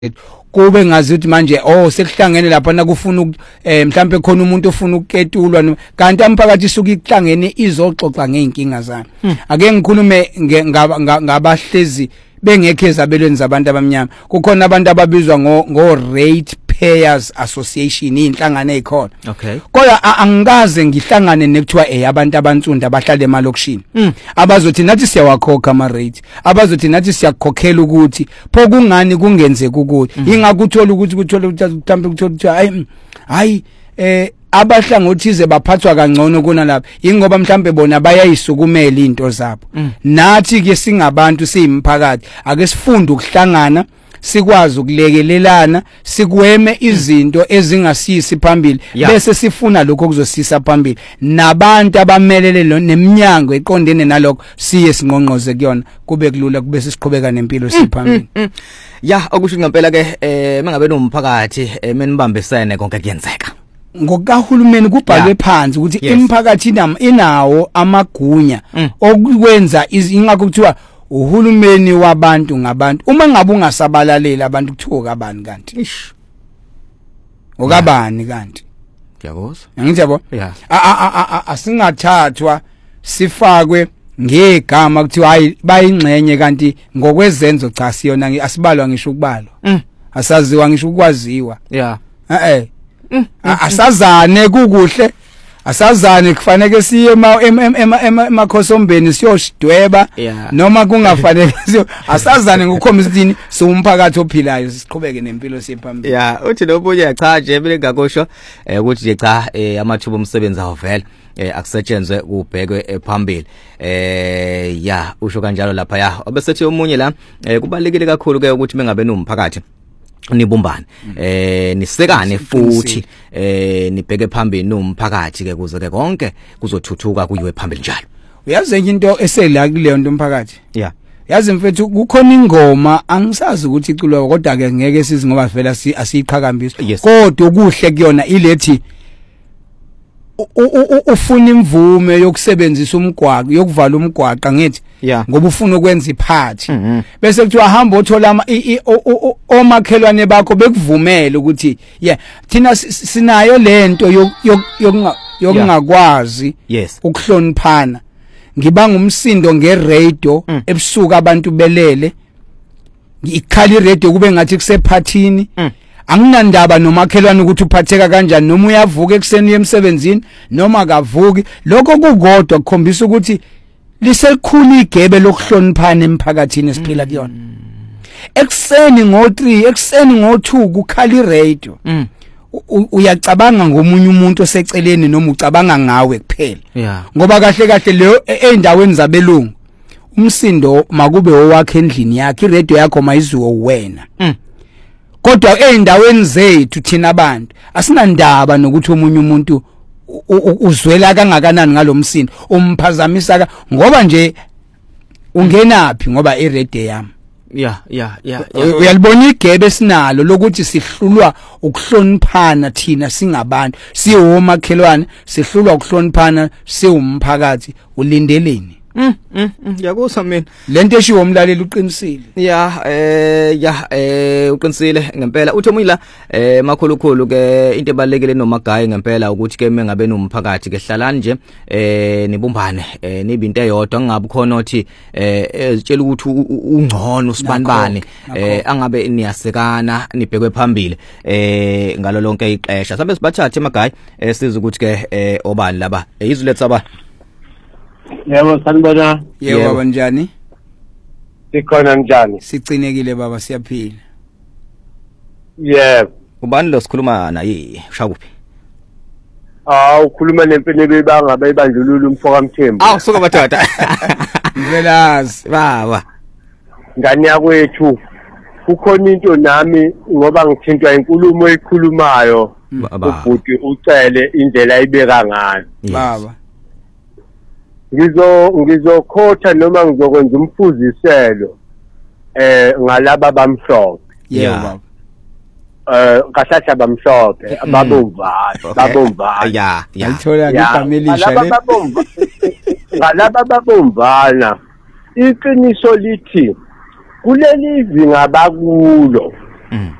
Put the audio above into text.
kube ngazi ukuthi manje sekuhlangene lapha na kufuna mhlambe khona umuntu ofuna ukuketulwa kanti umphakathi isuke ihlangene izoxoxa ngeenkinga zabo ake ngikhulume ngabahlezi bengekho ezabelweni zabantu abamnyama kukhona abantu ababizwa ngo Rate Payers Association inhlangano ezikhona okay kodwa angikaze ngihlangane nekuthiwa abantu abantsunda abahlala emalokishini abazothi nathi siyawakhokha ama rate abazothi nathi siyakhokhela ukuthi pho kungani kungenzeka ukuthi ingakuthola ukuthi mhlambe kuthola hayi abahlangothizwe baphathwa kangcono kuna lapha ingoba mhlambe bona bayayisukumela into zabo nathi ke singabantu siyimphakathi ake sifunde ukuhlangana sikwazi ukulekelelana sikweme izinto ezingasisi phambili bese sifuna lokho kuzosisa phambili nabantu abamelele neminyango eqondene nalokho siye sinqonqoze kuyona kube kulula kube siqhubeka nempilo siphambili okusho ngempela ke mengabe nomphakathi menibambisene konke kuyenzeka ngokahulumeni kubhalwe phansi ukuthi imphakathi inawo amagunya okwenza ingakho kuthiwa uhulumeni wabantu ngabantu uma ngabe ungasabalalela abantu kuthiwa kabani kanti okabani kanti ngiyakuzwa ngithi yabo asingathathwa sifakwe ngegama kuthiwa hayi bayingxenye kanti ngokwezenzo cha siyona asibalwa ngisho ukubalwa asaziwa ngisho ukwaziwa asazane kukuhle asazane kufanele siye emakhosombeni siyoshidweba noma kungafanele asazane ngokukhombisa ukuthi siwumphakathi ophilayo siqhubeke nempilo siphambili uthi lobunye cha nje bengakusho ukuthi nje cha amathuba omsebenzi awuvela akusetshenzwe kubhekwe phambili usho kanjalo lapha obesethi omunye la kubalekile kakhulu ke ukuthi mengabe nomphakathi nibumbane nisekane futhi nibheke phambili nomphakathi ke kuze ke konke kuzothuthuka kuyiwe phambili njalo uyazi into esela kuleyo nto umphakathi yazi mfethu kukhona ingoma angisazi ukuthi iculwa kodwa ke ngeke sizi ngoba vela asiyiqhakambisa kodwa okuhle kuyona ilethi ufuna imvume yokusebenzisa umgwaqo yokuvala umgwaqo ngithi ngoba ufuna ukwenza iphathi bese kuthiwa hamba othola omakhelwane bakho bekuvumela ukuthi thina sinayo lento yokungakwazi ukuhloniphana ngibanga umsindo ngeradio ebusuku abantu belele ikhala iradio kube ngathi kusephathini anginandaba nomakhelwane ukuthi uphatheka kanjani noma uyavuka ekseni emsebenzini noma akavuki lokho kukodwa kukhombisa ukuthi liselikhulu igebe lokuhloniphana emphakathini esiphila kuyona ekseni ngo3 ekseni ngo2 kukhala iradio uyacabanga ngomunye umuntu oseceleni noma ucabanga ngawe kuphela ngoba kahle kahle leyo endaweni zabelungu umsindo makube owakhe endlini yakhe iradio yakho mayiziwe wena kodwa eindaweni zethu thina abantu asinandaba nokuthi omunye umuntu uzwela kangakanani ngalomsindo umphazamisa ngoba nje ungenapi ngoba iradio yami uyalibona igebe sinalo lokuthi sihlulwa ukuhloniphana thina singabantu siwomakhelwane sihlulwa ukuhloniphana siwumphakathi ulindeleni yakuzwa mina lento eshiwo umlaleli uqinisile uqinisile ngempela uthi omunye la makhulukhulu ke into ebalekile nomagayi ngempela ukuthi ke mengabe nomphakathi ke hlalani nje nibumbane nibe into eyodwa ngabe khona othi ezitshela ukuthi ungcono sibanibane angabe niyasekana nibhekwe phambili ngalo lonke ixesha sabe sibathathe emagayi siza ukuthi ke obani laba izwi lethu aba Yebo sanibona. Yebo baba njani? Sikhona njani? Sicinekile baba siyaphila. Yebo. Ubani lo sikhuluma naye usha kuphi? Ukhuluma nempini bebanga bayibandlulula umfoka Mthembu. Suka batata. Ngelazi baba. Ngani yakwethu. Kukhona into nami ngoba ngithintwa inkulumo ekhulumayo. Ubhuti ucele indlela ayibeka ngayo. Baba. Ngizokhotha noma ngizokwenza umfuziselo ngalaba bamhlophe yebo kahlahla bamhlophe babomvana yalithola igama elisha le ngalaba babomvana iqiniso lithi kuleli zinga bakulo